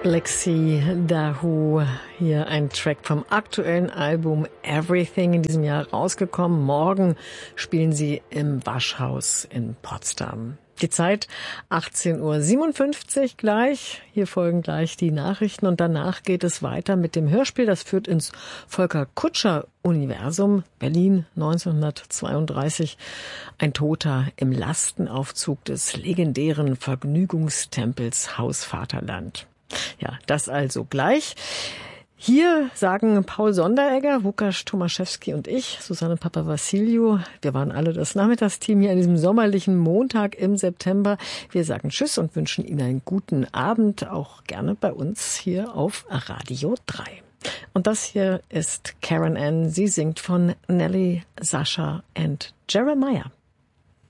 Lexi Dahu, hier ein Track vom aktuellen Album Everything, in diesem Jahr rausgekommen. Morgen spielen sie im Waschhaus in Potsdam. Die Zeit 18:57 Uhr gleich. Hier folgen gleich die Nachrichten und danach geht es weiter mit dem Hörspiel. Das führt ins Volker-Kutscher-Universum. Berlin 1932. Ein Toter im Lastenaufzug des legendären Vergnügungstempels Haus Vaterland. Ja, das also gleich. Hier sagen Paul Sonderegger, Łukasz Tomaszewski und ich, Susanne Papavassiliou, wir waren alle das Nachmittagsteam hier an diesem sommerlichen Montag im September. Wir sagen Tschüss und wünschen Ihnen einen guten Abend, auch gerne bei uns hier auf Radio 3. Und das hier ist Karen Ann, sie singt von Nelly, Sascha and Jeremiah.